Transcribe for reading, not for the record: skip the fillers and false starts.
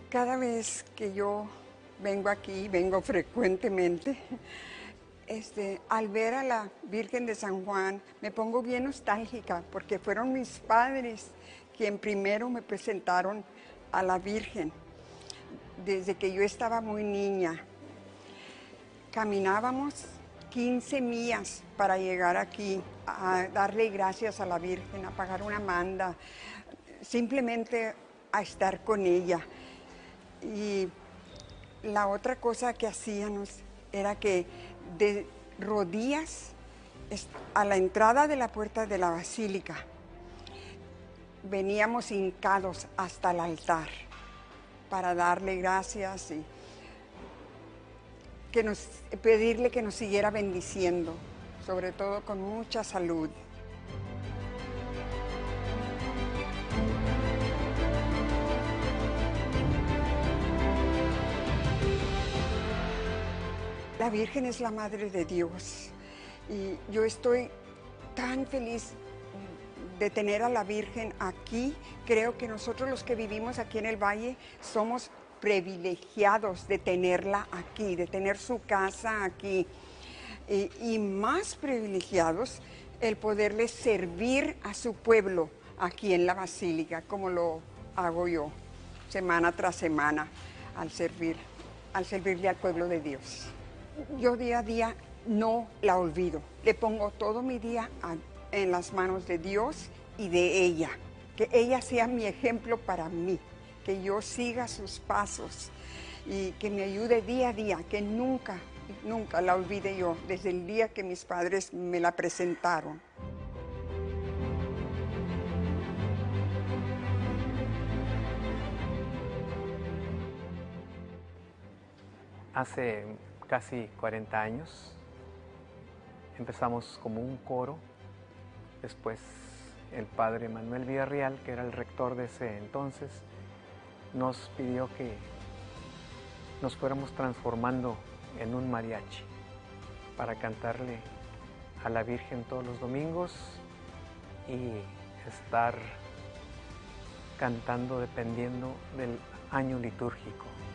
Cada vez que yo vengo aquí, vengo frecuentemente, al ver a la Virgen de San Juan, me pongo bien nostálgica porque fueron mis padres quien primero me presentaron a la Virgen. Desde que yo estaba muy niña, caminábamos 15 millas para llegar aquí a darle gracias a la Virgen, a pagar una manda, simplemente a estar con ella. Y la otra cosa que hacíamos era que de rodillas a la entrada de la puerta de la basílica veníamos hincados hasta el altar para darle gracias y pedirle que nos siguiera bendiciendo, sobre todo con mucha salud. La Virgen es la Madre de Dios y yo estoy tan feliz de tener a la Virgen aquí. Creo que nosotros los que vivimos aquí en el Valle somos privilegiados de tenerla aquí, de tener su casa aquí. Y más privilegiados el poderle servir a su pueblo aquí en la Basílica, como lo hago yo, semana tras semana, al servirle al pueblo de Dios. Yo día a día no la olvido. Le pongo todo mi día en las manos de Dios y de ella. Que ella sea mi ejemplo para mí. Que yo siga sus pasos y que me ayude día a día. Que nunca la olvide yo desde el día que mis padres me la presentaron. Hace casi 40 años empezamos como un coro, después el padre Manuel Villarreal, que era el rector de ese entonces, nos pidió que nos fuéramos transformando en un mariachi para cantarle a la Virgen todos los domingos y estar cantando dependiendo del año litúrgico.